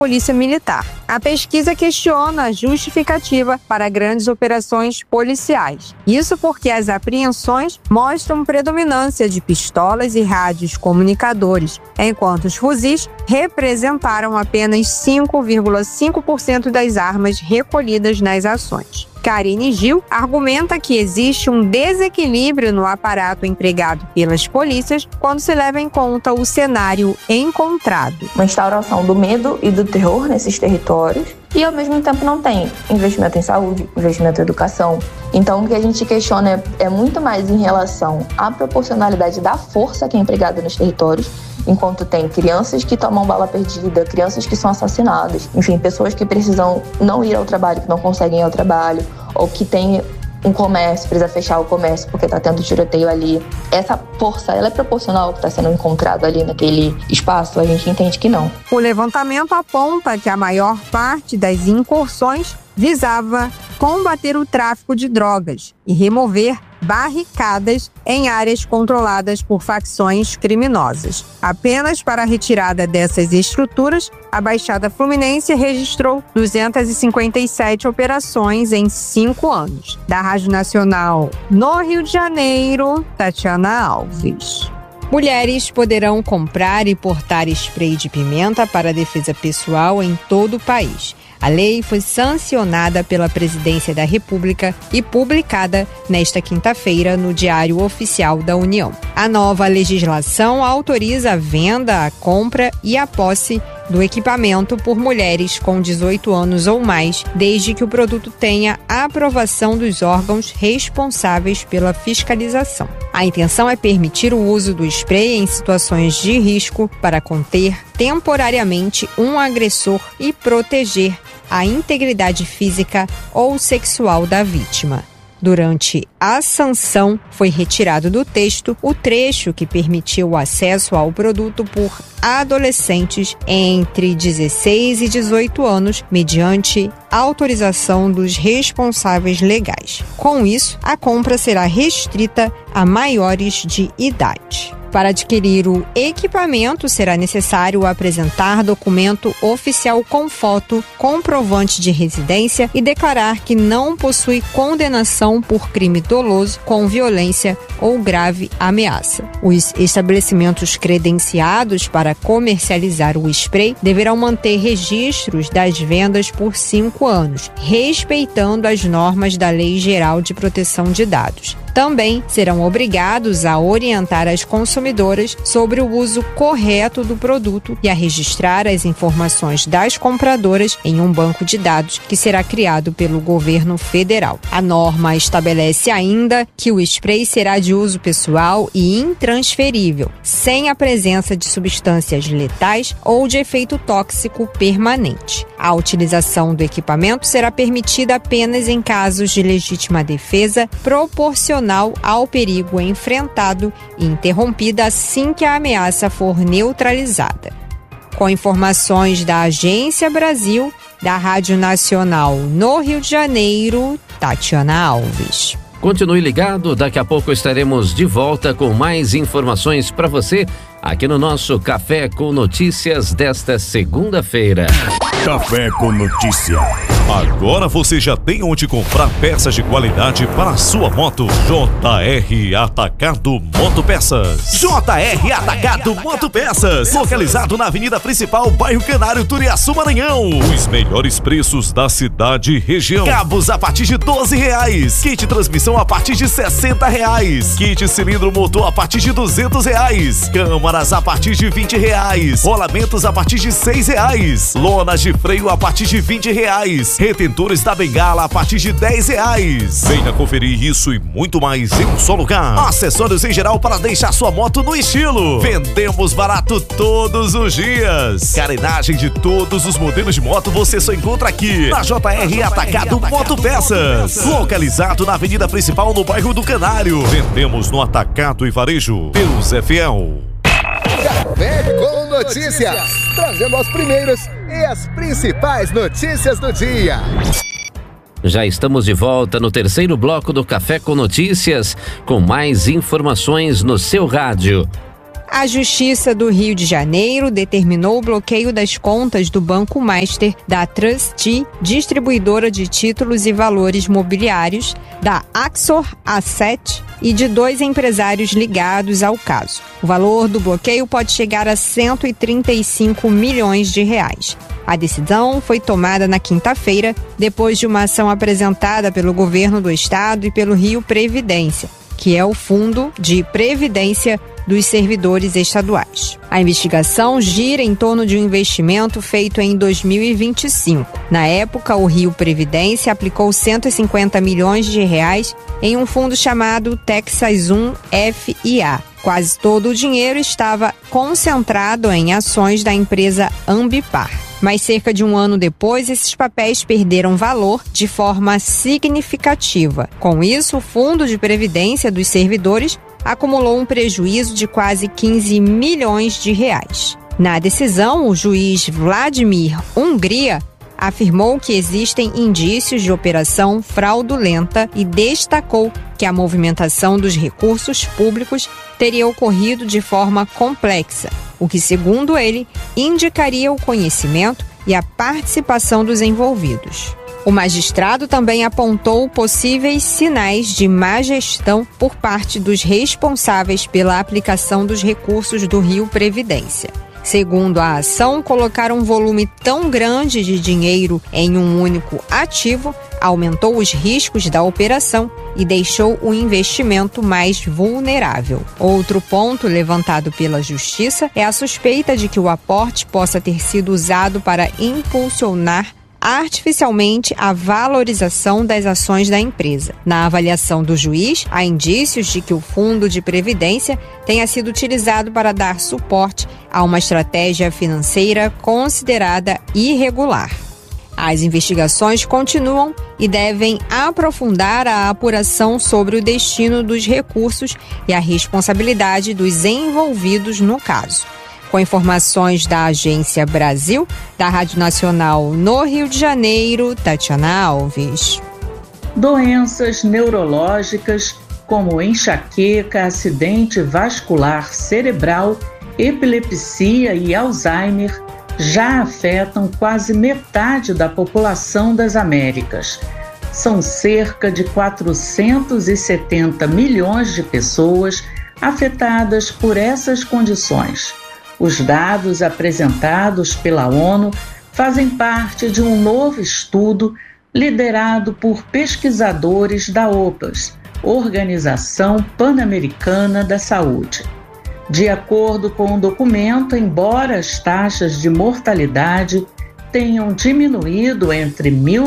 Polícia Militar. A pesquisa questiona a justificativa para grandes operações policiais. Isso porque as apreensões mostram predominância de pistolas e rádios comunicadores, enquanto os fuzis representaram apenas 5,5% das armas recolhidas nas ações. Karine Gil argumenta que existe um desequilíbrio no aparato empregado pelas polícias quando se leva em conta o cenário encontrado. Uma instauração do medo e do terror nesses territórios e, ao mesmo tempo, não tem investimento em saúde, investimento em educação. Então, o que a gente questiona é muito mais em relação à proporcionalidade da força que é empregada nos territórios, enquanto tem crianças que tomam bala perdida, crianças que são assassinadas, enfim, pessoas que precisam não ir ao trabalho, que não conseguem ir ao trabalho, ou que têm um comércio, precisa fechar o comércio porque está tendo tiroteio ali. Essa força, ela é proporcional ao que está sendo encontrado ali naquele espaço? A gente entende que não. O levantamento aponta que a maior parte das incursões visava combater o tráfico de drogas e remover barricadas em áreas controladas por facções criminosas. Apenas para a retirada dessas estruturas, a Baixada Fluminense registrou 257 operações em 5 anos. Da Rádio Nacional no Rio de Janeiro, Tatiana Alves. Mulheres poderão comprar e portar spray de pimenta para defesa pessoal em todo o país. A lei foi sancionada pela Presidência da República e publicada nesta quinta-feira no Diário Oficial da União. A nova legislação autoriza a venda, a compra e a posse do equipamento por mulheres com 18 anos ou mais, desde que o produto tenha a aprovação dos órgãos responsáveis pela fiscalização. A intenção é permitir o uso do spray em situações de risco para conter temporariamente um agressor e proteger a integridade física ou sexual da vítima. Durante a sanção, foi retirado do texto o trecho que permitiu o acesso ao produto por adolescentes entre 16 e 18 anos, mediante autorização dos responsáveis legais. Com isso, a compra será restrita a maiores de idade. Para adquirir o equipamento, será necessário apresentar documento oficial com foto, comprovante de residência e declarar que não possui condenação por crime doloso com violência ou grave ameaça. Os estabelecimentos credenciados para comercializar o spray deverão manter registros das vendas por 5 anos, respeitando as normas da Lei Geral de Proteção de Dados. Também serão obrigados a orientar as consumidoras sobre o uso correto do produto e a registrar as informações das compradoras em um banco de dados que será criado pelo governo federal. A norma estabelece ainda que o spray será de uso pessoal e intransferível, sem a presença de substâncias letais ou de efeito tóxico permanente. A utilização do equipamento será permitida apenas em casos de legítima defesa proporcional ao perigo enfrentado e interrompida assim que a ameaça for neutralizada. Com informações da Agência Brasil, da Rádio Nacional no Rio de Janeiro, Tatiana Alves. Continue ligado, daqui a pouco estaremos de volta com mais informações para você aqui no nosso Café com Notícias desta segunda-feira. Café com Notícia. Agora você já tem onde comprar peças de qualidade para a sua moto. JR Atacado Motopeças. JR Atacado Motopeças. Localizado na Avenida Principal, bairro Canário, Turiaçu, Maranhão. Os melhores preços da cidade e região. Cabos a partir de R$12. Kit transmissão a partir de R$60. Kit cilindro motor a partir de R$200. Câmaras a partir de R$20. Rolamentos a partir de R$6. Lonas de freio a partir de R$20. Retentores da bengala a partir de R$10. Venha conferir isso e muito mais em um só lugar. Acessórios em geral para deixar sua moto no estilo. Vendemos barato todos os dias. Carenagem de todos os modelos de moto você só encontra aqui na JR Atacado Motopeças. Localizado na Avenida Principal, no bairro do Canário. Vendemos no Atacado e Varejo. Deus é fiel. Café com Notícias, trazendo as primeiras e as principais notícias do dia. Já estamos de volta no terceiro bloco do Café com Notícias, com mais informações no seu rádio. A Justiça do Rio de Janeiro determinou o bloqueio das contas do Banco Master, da Trustee, distribuidora de títulos e valores mobiliários, da Axor Asset e de 2 empresários ligados ao caso. O valor do bloqueio pode chegar a 135 milhões de reais. A decisão foi tomada na quinta-feira, depois de uma ação apresentada pelo governo do estado e pelo Rio Previdência, que é o Fundo de Previdência dos servidores estaduais. A investigação gira em torno de um investimento feito em 2025. Na época, o Rio Previdência aplicou 150 milhões de reais em um fundo chamado Texas 1 FIA. Quase todo o dinheiro estava concentrado em ações da empresa Ambipar. Mas cerca de um ano depois, esses papéis perderam valor de forma significativa. Com isso, o Fundo de Previdência dos Servidores acumulou um prejuízo de quase 15 milhões de reais. Na decisão, o juiz Vladimir Hungria afirmou que existem indícios de operação fraudulenta e destacou que a movimentação dos recursos públicos teria ocorrido de forma complexa, o que, segundo ele, indicaria o conhecimento e a participação dos envolvidos. O magistrado também apontou possíveis sinais de má gestão por parte dos responsáveis pela aplicação dos recursos do Rio Previdência. Segundo a ação, colocar um volume tão grande de dinheiro em um único ativo aumentou os riscos da operação e deixou o investimento mais vulnerável. Outro ponto levantado pela Justiça é a suspeita de que o aporte possa ter sido usado para impulsionar artificialmente a valorização das ações da empresa. Na avaliação do juiz, há indícios de que o Fundo de Previdência tenha sido utilizado para dar suporte a uma estratégia financeira considerada irregular. As investigações continuam e devem aprofundar a apuração sobre o destino dos recursos e a responsabilidade dos envolvidos no caso. Com informações da Agência Brasil, da Rádio Nacional no Rio de Janeiro, Tatiana Alves. Doenças neurológicas como enxaqueca, acidente vascular cerebral, epilepsia e Alzheimer já afetam quase metade da população das Américas. São cerca de 470 milhões de pessoas afetadas por essas condições. Os dados apresentados pela ONU fazem parte de um novo estudo liderado por pesquisadores da OPAS, Organização Pan-Americana da Saúde. De acordo com o documento, embora as taxas de mortalidade tenham diminuído entre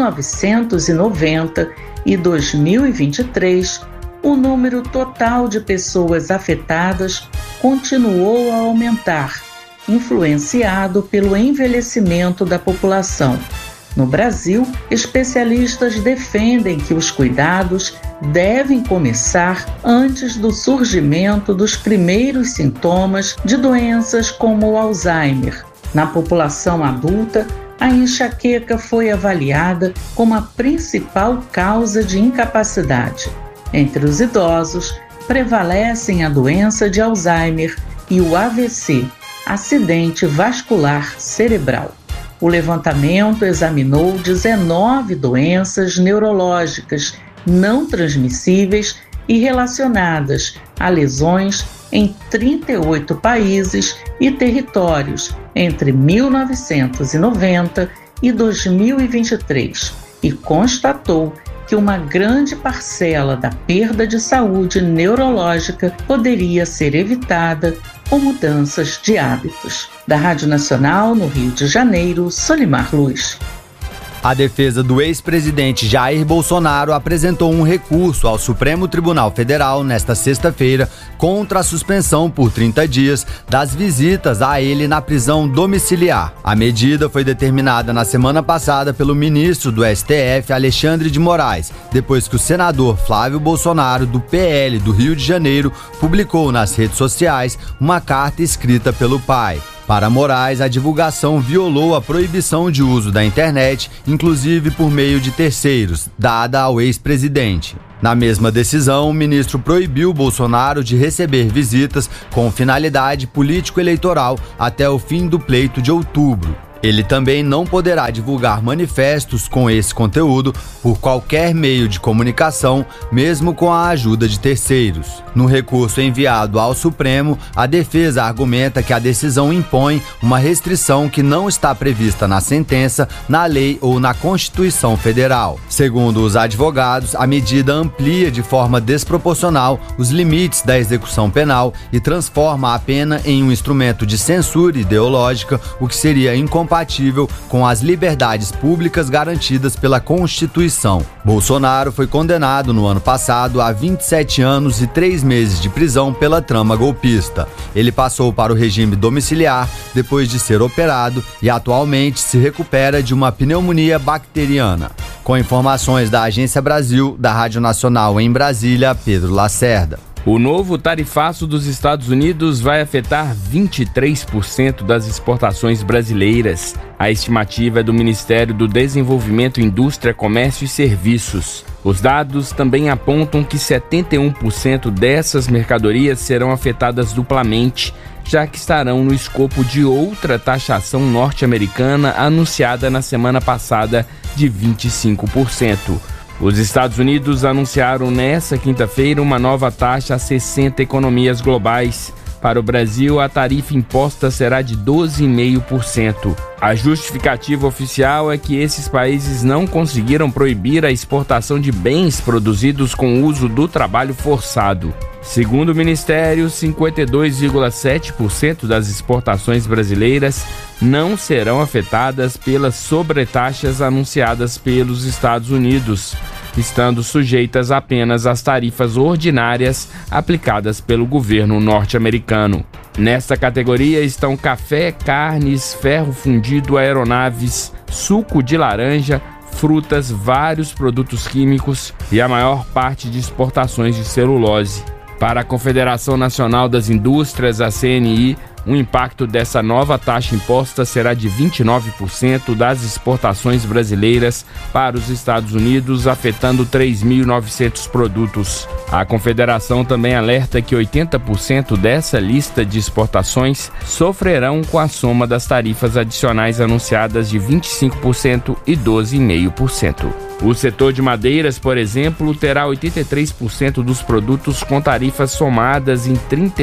1990 e 2023, o número total de pessoas afetadas continuou a aumentar, influenciado pelo envelhecimento da população. No Brasil, especialistas defendem que os cuidados devem começar antes do surgimento dos primeiros sintomas de doenças como o Alzheimer. Na população adulta, a enxaqueca foi avaliada como a principal causa de incapacidade. Entre os idosos, prevalecem a doença de Alzheimer e o AVC, acidente vascular cerebral. O levantamento examinou 19 doenças neurológicas não transmissíveis e relacionadas a lesões em 38 países e territórios entre 1990 e 2023 e constatou que uma grande parcela da perda de saúde neurológica poderia ser evitada com mudanças de hábitos. Da Rádio Nacional, no Rio de Janeiro, Solimar Luz. A defesa do ex-presidente Jair Bolsonaro apresentou um recurso ao Supremo Tribunal Federal nesta sexta-feira contra a suspensão por 30 dias das visitas a ele na prisão domiciliar. A medida foi determinada na semana passada pelo ministro do STF, Alexandre de Moraes, depois que o senador Flávio Bolsonaro, do PL do Rio de Janeiro, publicou nas redes sociais uma carta escrita pelo pai. Para Moraes, a divulgação violou a proibição de uso da internet, inclusive por meio de terceiros, dada ao ex-presidente. Na mesma decisão, o ministro proibiu Bolsonaro de receber visitas com finalidade político-eleitoral até o fim do pleito de outubro. Ele também não poderá divulgar manifestos com esse conteúdo por qualquer meio de comunicação, mesmo com a ajuda de terceiros. No recurso enviado ao Supremo, a defesa argumenta que a decisão impõe uma restrição que não está prevista na sentença, na lei ou na Constituição Federal. Segundo os advogados, a medida amplia de forma desproporcional os limites da execução penal e transforma a pena em um instrumento de censura ideológica, o que seria incompatível com as liberdades públicas garantidas pela Constituição. Bolsonaro foi condenado no ano passado a 27 anos e 3 meses de prisão pela trama golpista. Ele passou para o regime domiciliar depois de ser operado e atualmente se recupera de uma pneumonia bacteriana. Com informações da Agência Brasil, da Rádio Nacional em Brasília, Pedro Lacerda. O novo tarifaço dos Estados Unidos vai afetar 23% das exportações brasileiras. A estimativa é do Ministério do Desenvolvimento, Indústria, Comércio e Serviços. Os dados também apontam que 71% dessas mercadorias serão afetadas duplamente, já que estarão no escopo de outra taxação norte-americana anunciada na semana passada de 25%. Os Estados Unidos anunciaram nesta quinta-feira uma nova taxa a 60 economias globais. Para o Brasil, a tarifa imposta será de 12,5%. A justificativa oficial é que esses países não conseguiram proibir a exportação de bens produzidos com o uso do trabalho forçado. Segundo o Ministério, 52,7% das exportações brasileiras não serão afetadas pelas sobretaxas anunciadas pelos Estados Unidos, estando sujeitas apenas às tarifas ordinárias aplicadas pelo governo norte-americano. Nesta categoria estão café, carnes, ferro fundido, aeronaves, suco de laranja, frutas, vários produtos químicos e a maior parte de exportações de celulose. Para a Confederação Nacional das Indústrias, a CNI, o impacto dessa nova taxa imposta será de 29% das exportações brasileiras para os Estados Unidos, afetando 3.900 produtos. A Confederação também alerta que 80% dessa lista de exportações sofrerão com a soma das tarifas adicionais anunciadas de 25% e 12,5%. O setor de madeiras, por exemplo, terá 83% dos produtos com tarifas somadas em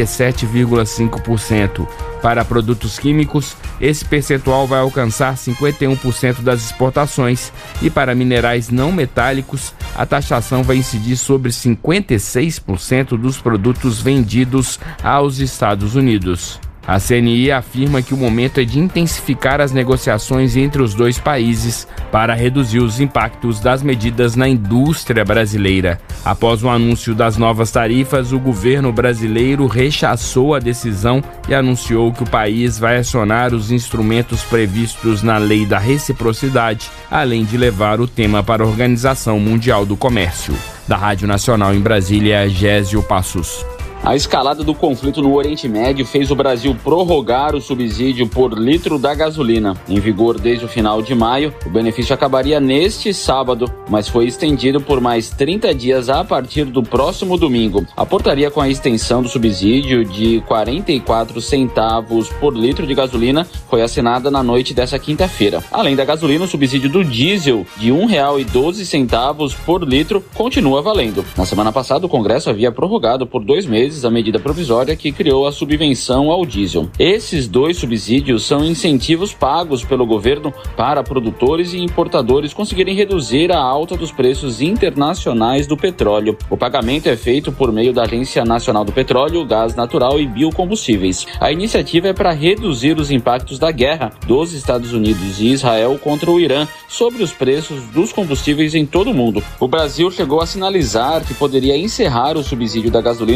37,5%. Para produtos químicos, esse percentual vai alcançar 51% das exportações e para minerais não metálicos, a taxação vai incidir sobre 56% dos produtos vendidos aos Estados Unidos. A CNI afirma que o momento é de intensificar as negociações entre os dois países para reduzir os impactos das medidas na indústria brasileira. Após o anúncio das novas tarifas, o governo brasileiro rechaçou a decisão e anunciou que o país vai acionar os instrumentos previstos na Lei da Reciprocidade, além de levar o tema para a Organização Mundial do Comércio. Da Rádio Nacional em Brasília, Gésio Passos. A escalada do conflito no Oriente Médio fez o Brasil prorrogar o subsídio por litro da gasolina. Em vigor desde o final de maio, o benefício acabaria neste sábado, mas foi estendido por mais 30 dias a partir do próximo domingo. A portaria com a extensão do subsídio de 44 centavos por litro de gasolina foi assinada na noite dessa quinta-feira. Além da gasolina, o subsídio do diesel de R$ 1,12 por litro continua valendo. Na semana passada, o Congresso havia prorrogado por 2 meses a medida provisória que criou a subvenção ao diesel. Esses 2 subsídios são incentivos pagos pelo governo para produtores e importadores conseguirem reduzir a alta dos preços internacionais do petróleo. O pagamento é feito por meio da Agência Nacional do Petróleo, Gás Natural e Biocombustíveis. A iniciativa é para reduzir os impactos da guerra dos Estados Unidos e Israel contra o Irã sobre os preços dos combustíveis em todo o mundo. O Brasil chegou a sinalizar que poderia encerrar o subsídio da gasolina neste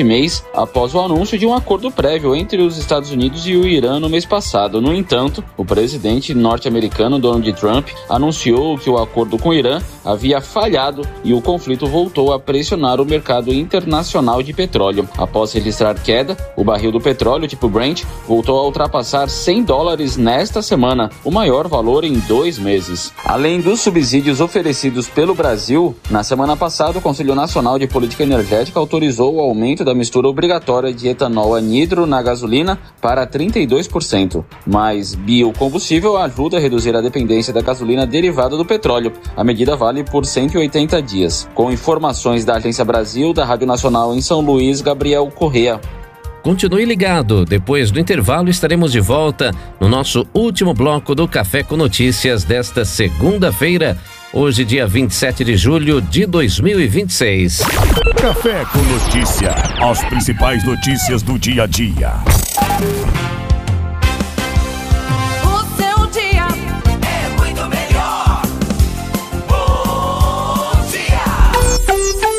mês, após o anúncio de um acordo prévio entre os Estados Unidos e o Irã no mês passado. No entanto, o presidente norte-americano Donald Trump anunciou que o acordo com o Irã havia falhado e o conflito voltou a pressionar o mercado internacional de petróleo. Após registrar queda, o barril do petróleo tipo Brent voltou a ultrapassar $100 nesta semana, o maior valor em 2 meses. Além dos subsídios oferecidos pelo Brasil, na semana passada o Conselho Nacional de Política Energética autorizou o aumento da mistura obrigatória de etanol anidro na gasolina para 32%. Mas biocombustível ajuda a reduzir a dependência da gasolina derivada do petróleo. A medida vale por 180 dias. Com informações da Agência Brasil, da Rádio Nacional em São Luís, Gabriel Correa. Continue ligado, depois do intervalo estaremos de volta no nosso último bloco do Café com Notícias desta segunda-feira, hoje dia 27 de julho de 2026. Café com Notícia, as principais notícias do dia a dia. O seu dia é muito melhor. Bom dia.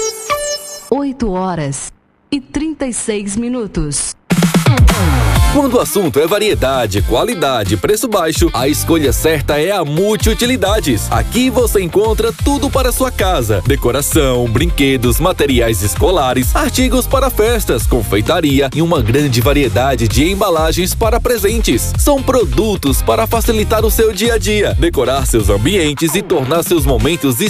8h36. Quando o assunto é variedade, qualidade, preço baixo, a escolha certa é a Multiutilidades. Aqui você encontra tudo para sua casa: decoração, brinquedos, materiais escolares, artigos para festas, confeitaria e uma grande variedade de embalagens para presentes. São produtos para facilitar o seu dia a dia, decorar seus ambientes e tornar seus momentos